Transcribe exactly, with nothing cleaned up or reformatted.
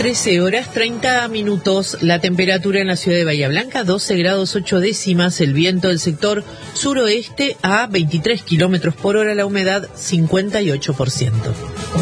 trece horas treinta minutos, la temperatura en la ciudad de Bahía Blanca, doce grados ocho décimas, el viento del sector suroeste a veintitrés kilómetros por hora, la humedad cincuenta y ocho por ciento.